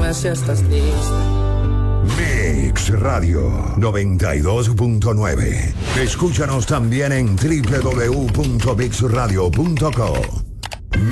Dime si estás lista. Mix Radio 92.9. Escúchanos también en www.mixradio.co.